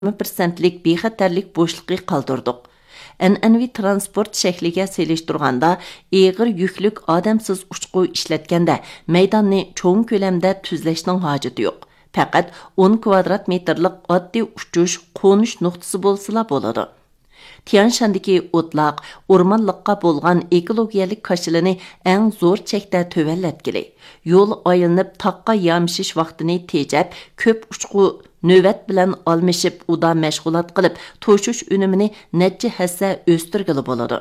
%20lik bexatarlik bo'shliqi qoldirdik. An'anaviy transport shakliga selishtirganda, ig'ir yukluk odamsiz uchqu ishlatganda maydonni cho'ng ko'lamda tuzlashning hojati yo'q. Faqat 10 kvadrat metrlik oddiy uchish, qo'nish nuqtasi bo'lsa bo'ladi. Tianshandagi o'tloq, o'rmonliqqa bo'lgan ekologiyalik kashilini eng zo'r chekda tövallatgili. Yo'l aylanib taqqa yamshish vaqtini tejab, ko'p uchqu növbət bilan almışıb uda məşğulat qılıb, toşuş ünümünü neçə həssə östürgülü boladı.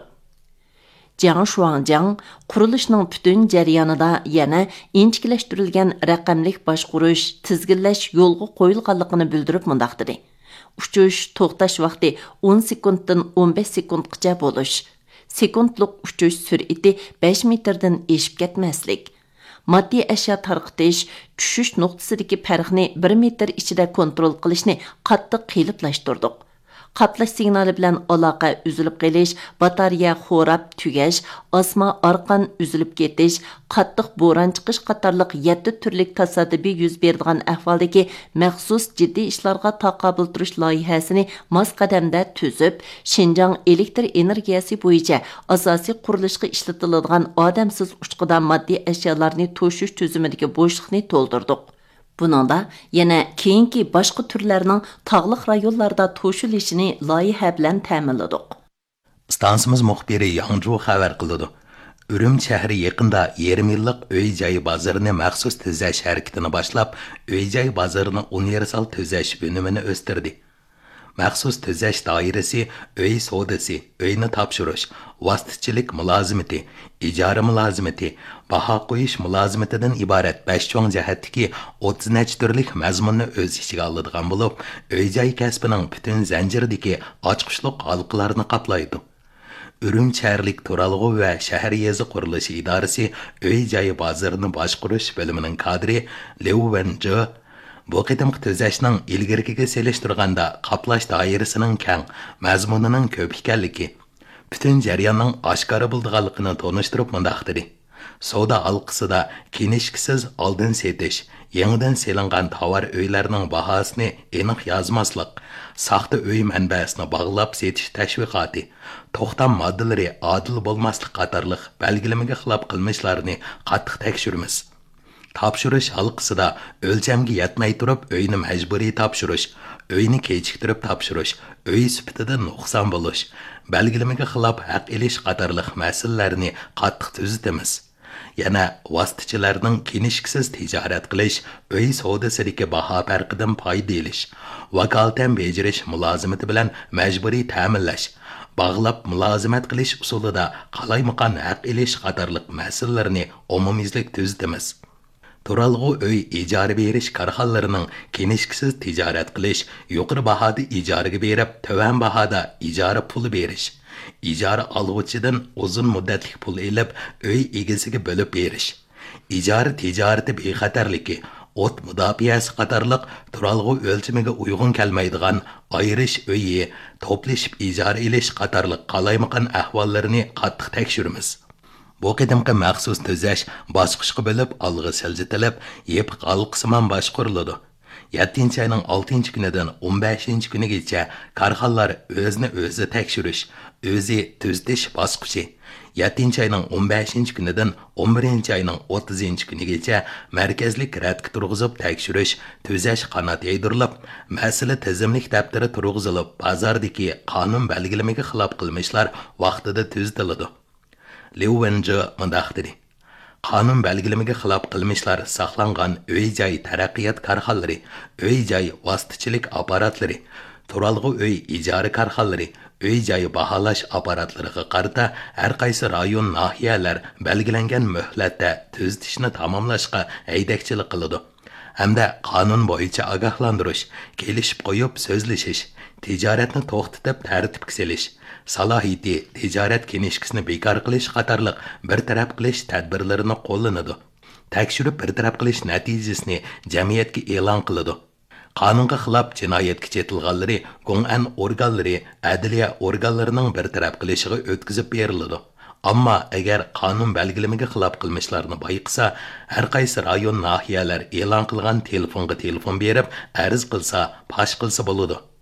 Jiang Shuangjiang qurilishning bütün jarayonida yana inchikləşdirilgan raqamlik boshqarish, tizginlash yo'lga qo'yilganligini bildirib mundaq dedi. Uchish to'xtash vaqti 10 sekunddan 15 sekundgacha bo'lish. Sekundlik uchish sur'ati 5 metrdan eshib ketmaslik. Maddi əşya tarqıtış, düşüş nöqtəsidəki fərqni 1 metr içində kontrol qilishni qattiq qiyinlashtirdik. Qatlash signali bilan aloqa üzülüb qelish, batareya xorab tugash, osma arqan üzülüb ketish, qattiq bo'ron chiqish qatorliq 7 turlik tasodifiy yuz beradigan ahvoldagi maxsus jiddiy ishlarga taqobil turish loyihasini mos qadamda tuzib, Xinjiang elektr energiyasi bo'yicha asosiy qurilishga ishlatiladigan odamsiz uchqidan moddiy ashyolarni to'shish tuzumidagi bo'shliqni to'ldirdik. Buningda yana keyingi boshqa turlarning tog'liq rayonlarda to'shilishini loyiha bilan ta'minladik. Stansimiz muxbiri Yangzhou xabar qildi. Ürüm shahri yaqinda yarim yillik uy-joy bozorini maxsus tuzash harakatini boshlab, uy-joy bozorini universal tuzash unumini o'stirdi. Maxsus tuzash doirasi uy savdosi, uyni topshirish, vositachilik mulozimati, ijara mulozimati, baho qo'yish mulozimatidan iborat 5 cho'ng jihatdagi 30 nech turlik mazmunni o'z ichiga oladigan bo'lib, uy-joy kasbining butun zanjiridagi ochqishliq halqalarni qoplaydi. Ürüm shaharlik Turalg'u va shahar yezi qurilishi idorasi uy-joy bozorini boshqarish bo'limining kadri Liu Wenji bu qitimqi tuzashning ilgirkiga selishtirganda qaplash doirasining keng, mazmunining ko'p ekanligi, butun jarayonning oshkora bo'lganligini tonishtirib mundaq dedi. Savdo halqasida kinishkisiz oldin setish, yangidan selingan tovar uylarning bahosini aniq yozmaslik, saxta uy manbasini bog'lab setish tashviqoti, to'xtam moddalari adil bo'lmaslik qatorliq belgilamaga xilof qilmishlarni qattiq tekshiramiz. Topshirish halqasida o'lchamga yetmay turib uyni majburiy topshirish, uyni kechiktirib topshirish, uy sifatida nuqson bo'lish, belgilamaga xilof haq elish qatorliq masalalarni qattiq tuzitamiz. Yana vositachilarning kinishkisiz tijorat qilish, uy savdosidagi baho farqidan foyda olish, vakolatan bejirish mulozimati bilan majburiy ta'minlash, bog'lab mulozimat qilish usulida qalaymaqon haq elish qatorliq masalalarni umumiylik tuzitamiz. Turalg'u uy ijara berish korxonalarining kinishkisiz tijorat qilish, yuqori bahoda ijaraga berib, tovan bahoda ijara puli berish, ijara oluvchidan uzun muddatli pul elib, uy egasiga bo'lib berish, ijara tijorati bexatarligi, o't mudofaasi qatorliq turalg'u o'lchamiga uyg'un kelmaydigan ayirish uyi, to'plashib ijara elish qatorliq qalaymaqon ahvollarini qattiq tekshiramiz. Bu qadimqi maxsus tuzash bosqichga bo'lib olg'a siljitilib, yepiq halqasimon boshqariladi. 7-oyning 6-kunidan 15-kunigacha korxonlar o'zini o'zi tekshirish, o'zi tuzitish bosqichi. 7-oyning 15-kunidan 11-oyning 30-kunigacha markazlik radga turg'izib tekshirish, tuzash qanot yaydirilib, masala tizimlik daftari turg'izilib, bozordagi qonun belgilamaga xilof qilmishlar vaqtida tuzitiladi. Liu Wenji mundaq dedi. Qonun belgilamaga xilof qilmishlar saqlangan uy-joy taraqqiyot korxonalari, uy-joy vositachilik apparatlari, turalg'u uy ijara korxonalari, uy-joy baholash apparatlariga qarata har qaysi rayon nahiyalar belgilangan muhlatda tuzitishni tamomlashga haydakchilik qiladi. Hamda qonun bo'yicha ogohlantirish, kelishib qo'yib so'zlashish, tijoratni to'xtatib tartibga solish, salohiyati tijorat kinishkisini bekor qilish qatorliq bir taraf qilish tadbirlarini qo'llanadi. Tekshirib bir taraf qilish natijasini jamiyatga e'lon qiladi. Qonunga xilof jinoyatga chetilganlari Gong'an organlari, adliya organlarining bir taraf qilishiga o'tkazib beriladi. Ammo agar qonun belgilamaga xilof qilmishlarni bayqisa, har qaysi rayon nahiyalar e'lon qilgan telefonga telefon berib, arz qilsa, pash qilsa bo'ladi.